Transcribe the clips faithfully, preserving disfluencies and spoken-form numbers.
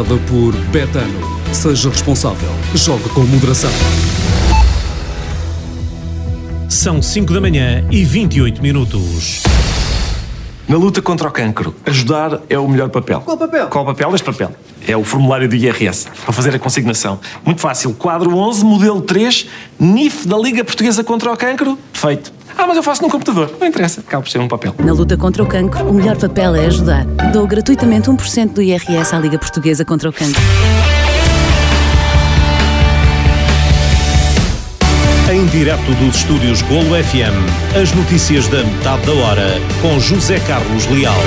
patrocinada por Betano. Seja responsável. Jogue com moderação. São cinco da manhã e vinte e oito minutos. Na luta contra o cancro, ajudar é o melhor papel. Qual papel? Qual papel? Este papel. É o formulário do I R S, para fazer a consignação. Muito fácil. Quadro onze, modelo três, N I F da Liga Portuguesa contra o Cancro. Feito. Ah, mas eu faço num computador. Não interessa. Acaba por ser um papel. Na luta contra o cancro, o melhor papel é ajudar. Dou gratuitamente um por cento do I R S à Liga Portuguesa contra o Cancro. Em direto dos estúdios Golo F M, as notícias da metade da hora, com José Carlos Leal.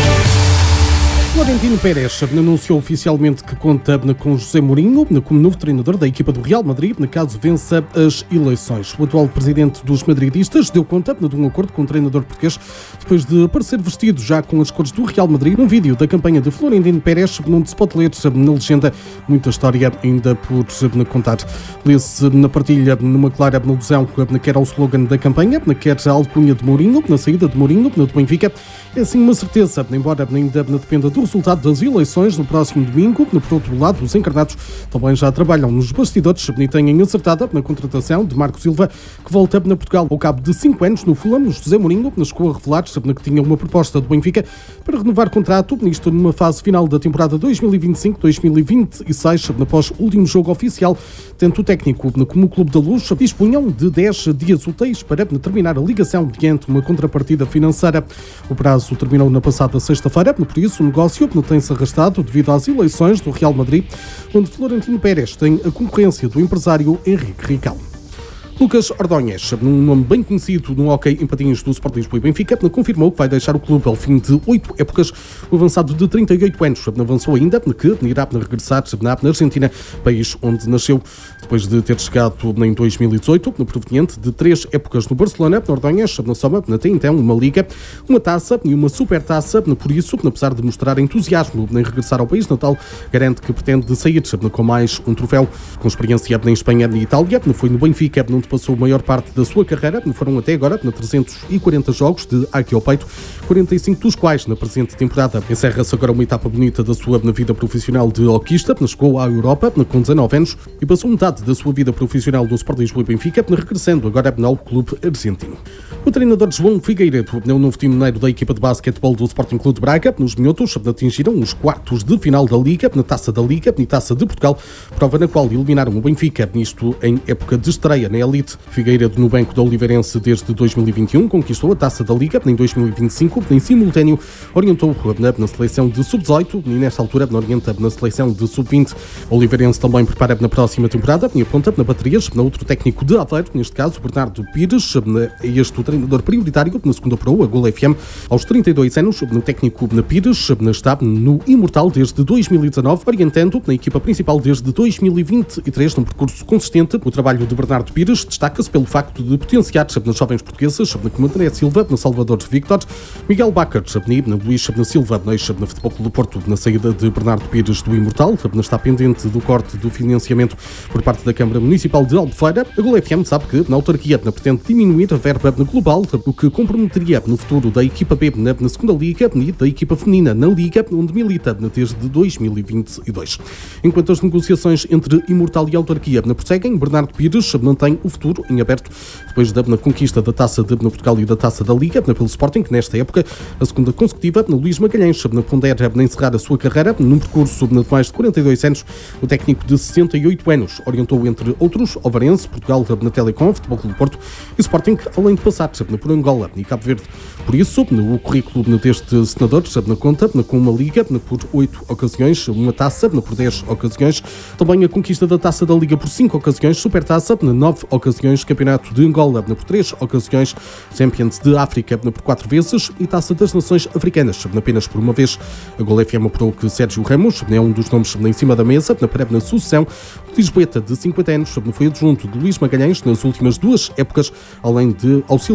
Florentino Pérez anunciou oficialmente que conta com José Mourinho como novo treinador da equipa do Real Madrid, caso vença as eleições. O atual presidente dos madridistas deu conta de um acordo com o treinador português depois de aparecer vestido já com as cores do Real Madrid num vídeo da campanha de Florentino Pérez, onde se pode ler na legenda muita história ainda por contar. Lê-se na partilha numa clara alusão quer ao slogan da campanha, quer à alcunha de Mourinho, na saída de Mourinho, do Benfica. É assim uma certeza, embora ainda dependa do resultado das eleições no próximo domingo. Por outro lado, os encarnados também já trabalham nos bastidores e têm acertada na contratação de Marco Silva, que volta para Portugal ao cabo de cinco anos no Fulham. José Mourinho chegou a revelar que tinha uma proposta do Benfica para renovar contrato, isto numa fase final da temporada dois mil e vinte e cinco dois mil e vinte e seis, após o último jogo oficial. Tanto o técnico como o Clube da Luz dispunham de dez dias úteis para terminar a ligação diante uma contrapartida financeira. O prazo terminou na passada sexta-feira, por isso o negócio tem-se arrastado devido às eleições do Real Madrid, onde Florentino Pérez tem a concorrência do empresário Henrique Rical. Lucas Ordóñez, um nome bem conhecido no hóquei em patins do Sport Lisboa e Benfica, confirmou que vai deixar o clube ao fim de oito épocas. O avançado de trinta e oito anos avançou ainda que irá regressar na Argentina, país onde nasceu, depois de ter chegado em dois mil e dezoito, proveniente de três épocas no Barcelona. Ordóñez na soma até então uma liga, uma taça e uma supertaça. Por isso, apesar de mostrar entusiasmo em regressar ao país natal, garante que pretende sair com mais um troféu. Com experiência em Espanha e Itália, foi no Benfica onde passou a maior parte da sua carreira. Foram até agora trezentos e quarenta jogos de aqui ao peito, quarenta e cinco dos quais na presente temporada. Encerra-se agora uma etapa bonita da sua vida profissional de hoquista. Chegou à Europa com dezanove anos e passou metade da sua vida profissional no Sport Lisboa e Benfica, regressando agora ao clube argentino. O treinador João Figueiredo é o novo timoneiro da equipa de basquetebol do Sporting Clube de Braga. Nos minhotos atingiram os quartos de final da Liga, na Taça da Liga e Taça de Portugal, prova na qual eliminaram o Benfica, isto em época de estreia na elite. Figueiredo, no banco da Oliveirense desde dois mil e vinte e um, conquistou a Taça da Liga em dois mil e vinte e cinco. Em simultâneo, orientou na seleção de sub dezoito e, nesta altura, orienta na seleção de sub vinte. A Oliveirense também prepara na próxima temporada e aponta na baterias, na outro técnico de Aveiro, neste caso, Bernardo Pires, este o treinador prioritário na segunda Pro, a Golo F M. Aos trinta e dois anos, o técnico na Pires está no Imortal desde dois mil e dezanove, orientando na equipa principal desde dois mil e vinte e três, num percurso consistente. O trabalho de Bernardo Pires destaca-se pelo facto de potenciar nas jovens portuguesas, como André Silva, na Salvador Victor, Miguel Bacar, na Luís na Silva, na Futebol Clube do Porto, na saída de Bernardo Pires do Imortal, está pendente do corte do financiamento por parte da Câmara Municipal de Albufeira. A Golo F M sabe que na autarquia pretende diminuir a verba global, o que comprometeria no futuro da equipa B na, na segunda Liga e da equipa feminina na Liga, onde milita desde dois mil e vinte e dois. Enquanto as negociações entre Imortal e autarquia prosseguem, Bernardo Pires mantém o futuro em aberto depois da na conquista da Taça de Portugal e da Taça da Liga pelo Sporting, que nesta época, a segunda consecutiva, Luís Magalhães pondera encerrar a sua carreira num percurso de mais de quarenta e dois anos. O técnico de sessenta e oito anos orientou, entre outros, Ovarense, Portugal na Telecom, Futebol Clube do Porto e Sporting, além de passar por Angola e Cabo Verde. Por isso, o currículo deste senador na conta com uma Liga por oito ocasiões, uma Taça por dez ocasiões, também a conquista da Taça da Liga por cinco ocasiões, Supertaça nove ocasiões, Campeonato de Angola por três ocasiões, Champions de África por quatro vezes e Taça das Nações Africanas apenas por uma vez. A Golo F M apurou que Sérgio Ramos é um dos nomes em cima da mesa para a sucessão. O lisboeta de cinquenta anos foi adjunto de Luís Magalhães nas últimas duas épocas, além de auxiliar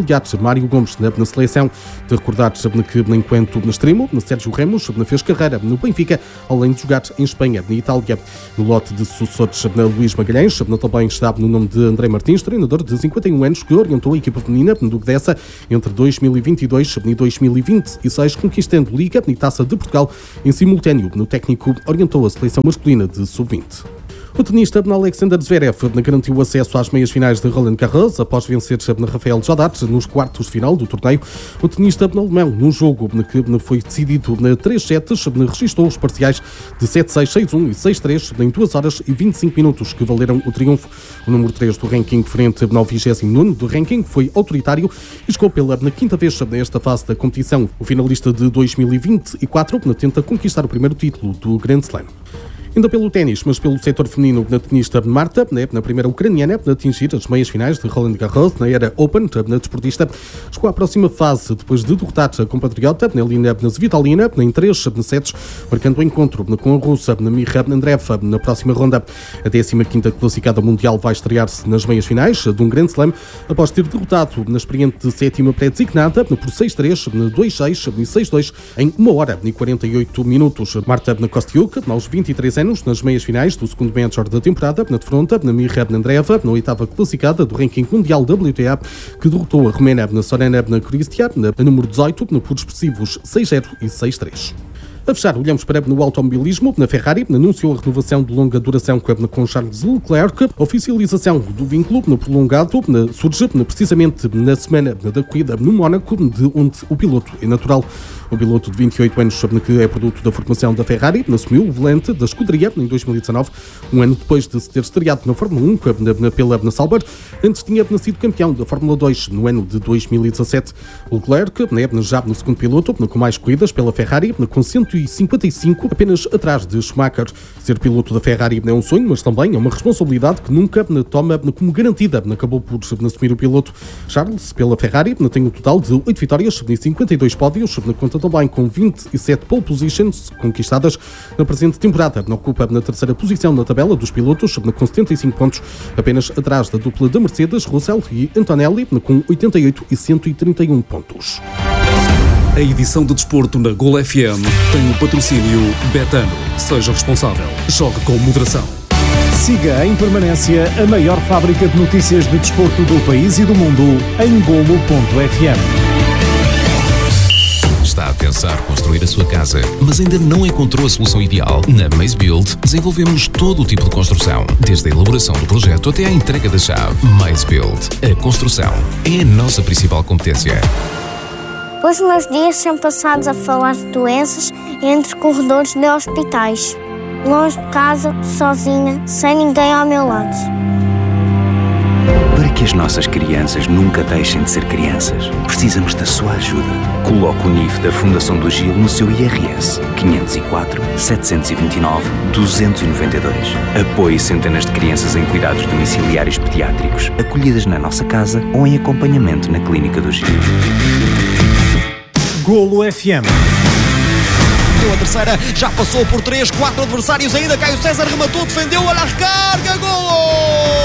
golear Mário Gomes na, na seleção. De recordar que, enquanto na extremo, Sérgio Ramos fez carreira no Benfica, além de jogar em Espanha e Itália. No lote de sucessores, Luís Magalhães também está no nome de André Martins, treinador de cinquenta e um anos que orientou a equipa feminina do Gdessa entre dois mil e vinte e dois e dois mil e vinte e seis, conquistando Liga e Taça de Portugal em simultâneo. No técnico orientou a seleção masculina de sub vinte. O tenista Alexander Zverev garantiu acesso às meias finais de Roland Garros após vencer Rafael Nadal nos quartos de final do torneio. O tenista alemão, num jogo que foi decidido na três sets, registrou os parciais de sete seis, seis um e seis três em duas horas e vinte e cinco minutos, que valeram o triunfo. O número três do ranking, frente ao vigésimo nono do ranking, foi autoritário e chegou pela na quinta vez nesta fase da competição. O finalista de dois mil e vinte e quatro tenta conquistar o primeiro título do Grand Slam. Ainda pelo ténis, mas pelo setor feminino, na tenista Marta, na primeira ucraniana, a atingir as meias finais de Roland Garros, na era Open, na desportista, chegou à próxima fase, depois de derrotar a compatriota, na linha Svitolina, em três sets, marcando o encontro com a russa, na Mira Andreeva, na próxima ronda. A décima quinta classificada mundial vai estrear-se nas meias finais de um Grand Slam, após ter derrotado na experiente sétima pré-designada, por seis três, dois seis e seis dois, em uma hora e quarenta e oito minutos. Marta Kostyuk, aos vinte e três anos, nas meias finais do segundo Major da temporada, na defronta, na Mira Andreeva, na oitava classificada do ranking mundial W T A, que derrotou a romena na Sorana Cristian, na número dezoito, por expressivos seis zero e seis três. A fechar, olhamos para no automobilismo. Na Ferrari anunciou a renovação de longa duração com Charles Leclerc. A oficialização do vínculo no prolongado surge precisamente na semana da corrida no Mónaco, de onde o piloto é natural. O piloto de vinte e oito anos, que é produto da formação da Ferrari, assumiu o volante da escuderia em dois mil e dezanove, um ano depois de se ter estreado na Fórmula um pela na Sauber. Antes tinha sido campeão da Fórmula dois no ano de dois mil e dezassete. O Leclerc, já no segundo piloto, com mais corridas pela Ferrari, com cento e cinquenta e cinco, apenas atrás de Schumacher. Ser piloto da Ferrari é um sonho, mas também é uma responsabilidade que nunca toma como garantida. Acabou por assumir o piloto. Charles, pela Ferrari, tem um total de oito vitórias e cinquenta e dois pódios, na conta também com vinte e sete pole positions conquistadas na presente temporada. Ocupa na terceira posição na tabela dos pilotos, com setenta e cinco pontos, apenas atrás da dupla da Mercedes, Russell e Antonelli, com oitenta e oito e cento e trinta e um pontos. A edição de desporto na Gol F M tem o patrocínio Betano. Seja responsável. Jogue com moderação. Siga em permanência a maior fábrica de notícias de desporto do país e do mundo em golo ponto f m. Está a pensar construir a sua casa, mas ainda não encontrou a solução ideal? Na Maze Build desenvolvemos todo o tipo de construção, desde a elaboração do projeto até à entrega da chave. Maze Build. A construção é a nossa principal competência. Os meus dias são passados a falar de doenças entre corredores de hospitais, longe de casa, sozinha, sem ninguém ao meu lado. Para que as nossas crianças nunca deixem de ser crianças, precisamos da sua ajuda. Coloque o N I F da Fundação do Gil no seu I R S quinhentos e quatro, setecentos e vinte e nove, duzentos e noventa e dois. Apoie centenas de crianças em cuidados domiciliários pediátricos, acolhidas na nossa casa ou em acompanhamento na Clínica do Gil. Golo F M. A terceira já passou por três, quatro adversários, ainda Caio César rematou, defendeu, olha a recarga, golo!